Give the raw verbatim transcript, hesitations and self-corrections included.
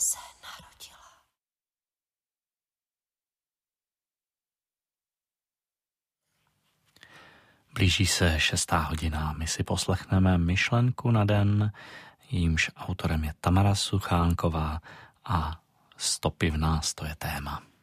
se narodila. Blíží se šestá hodina. My si poslechneme myšlenku na den, jímž autorem je Tamara Suchánková a stopy v nás, to je téma.